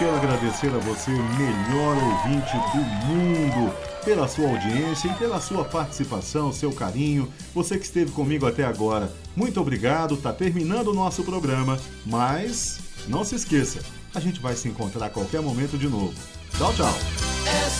quero agradecer a você, o melhor ouvinte do mundo, pela sua audiência e pela sua participação, seu carinho, você que esteve comigo até agora. Muito obrigado, tá terminando o nosso programa, mas não se esqueça, a gente vai se encontrar a qualquer momento de novo. Tchau, tchau.